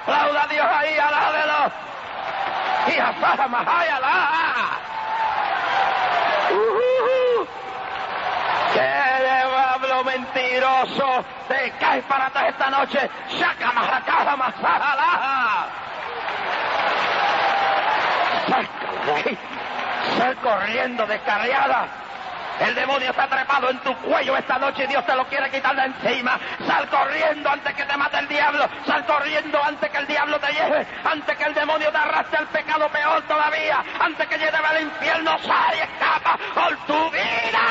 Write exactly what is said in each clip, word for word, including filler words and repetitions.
Aplauda a Dios ahí, alábelo. Y Asara Mahaya la. Uh, ¡Qué diablo mentiroso! Te caes para atrás esta noche. Shaka Mahakala Masala. Sácala de ahí. Sal corriendo descarriada. El demonio está trepado en tu cuello esta noche y Dios te lo quiere quitar de encima. Sal corriendo antes que te mate el diablo. Sal corriendo antes que el diablo te lleve. Antes que el demonio te arrastre al pecado, peor todavía. Antes que lleve al infierno, sal y escapa por tu vida.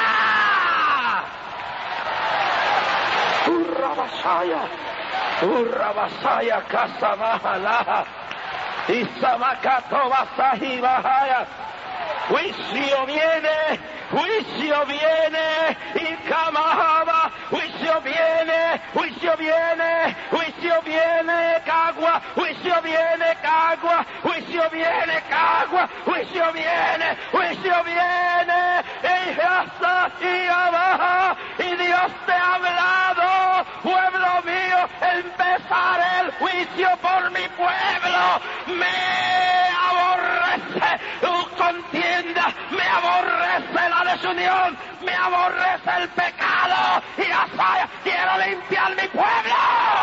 Urra Basaya. Urra Basaya Casa Bajalaja. Y Samakato Basaji Bajaya. Juicio viene, juicio viene, y Kamahaba, juicio viene, juicio viene, juicio viene, Cagua, juicio viene, Cagua, juicio viene, Cagua, juicio viene, juicio viene, y hasta y abajo, y Dios te ha hablado, pueblo mío, empezaré el juicio por mi pueblo, me aborrece tu contienda, me aborrece la desunión, me aborrece el pecado, y Asaya, quiero limpiar mi pueblo.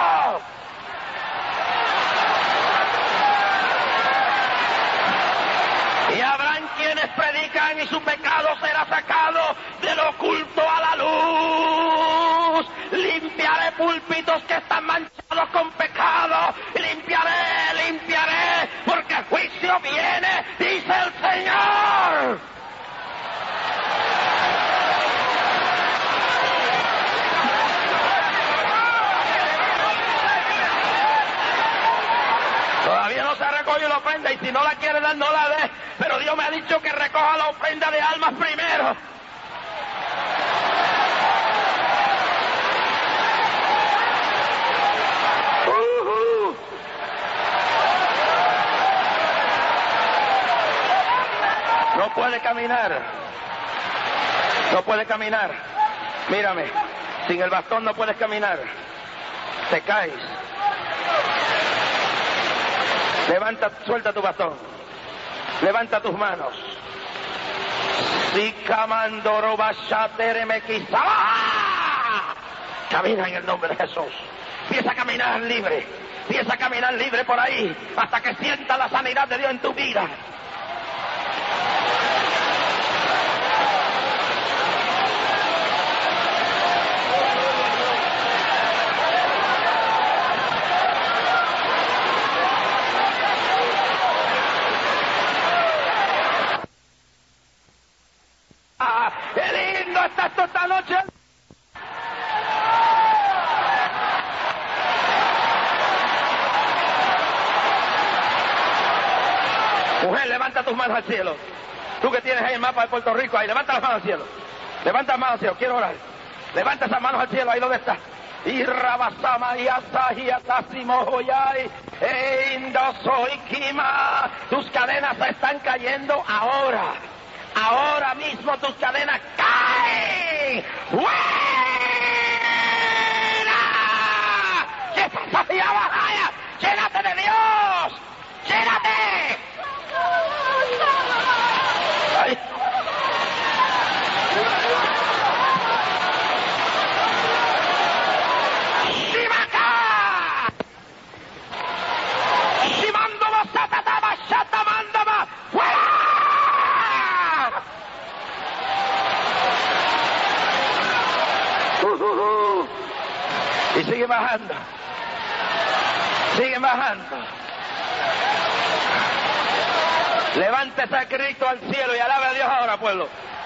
Y habrán quienes predican y su pecado será sacado del oculto a la luz. Limpiaré púlpitos que están manchados con pecado. Limpiaré, limpiaré, porque el juicio viene, dice el Señor. Todavía no se recoge la ofrenda y si no la quiere dar, no la dé. Pero Dios me ha dicho que recoja la ofrenda de almas primero. Uh-huh. No puede caminar. No puede caminar. Mírame. Sin el bastón no puedes caminar. Te caes. Levanta, suelta tu bastón. Levanta tus manos. Camina en el nombre de Jesús. Empieza a caminar libre. Empieza a caminar libre por ahí hasta que sienta la sanidad de Dios en tu vida. ¡Qué lindo está esto esta noche! Mujer, levanta tus manos al cielo. Tú que tienes ahí el mapa de Puerto Rico, ahí, levanta las manos al cielo. Levanta las manos al cielo, quiero orar. Levanta esas manos al cielo, ahí donde está. Y rabasama y asaji atasimo joyai e indosoy kima. Tus cadenas se están cayendo ahora. Ahora mismo tus cadenas caen. ¡Fuera! ¡Qué pasaría bajaya! ¡Llénate de Dios! ¡Llénate! Ay. ¡Shimaka! ¡Shimando basatata bashata mandama! ¡Fuera! Uh, uh, uh. Y sigue bajando. Sigue bajando. Levántese a Cristo al cielo y alabe a Dios ahora, pueblo.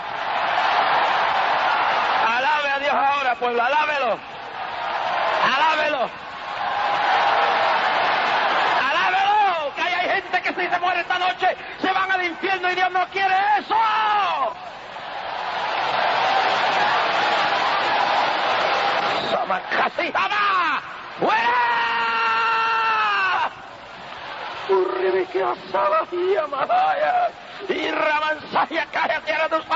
Alabe a Dios ahora, pueblo. Alábelo. Alábelo. Alábelo. Que hay gente que si se muere esta noche se van al infierno y Dios no quiere eso. ¡Samakasihama! ¡Fuera! Urrebe que asaba y amaya y ramansaya cae a tierra tus